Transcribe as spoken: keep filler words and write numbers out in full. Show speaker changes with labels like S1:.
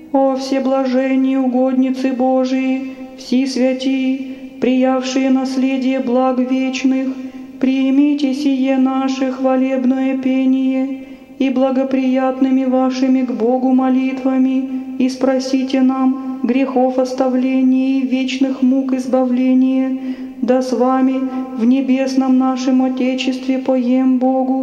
S1: О всеблаженные угодницы Божии, все святии, приявшие наследие благ вечных, примите сие наше хвалебное пение и благоприятными вашими к Богу молитвами, и спросите нам грехов оставления и вечных мук избавления, да с вами в небесном нашем Отечестве поем Богу,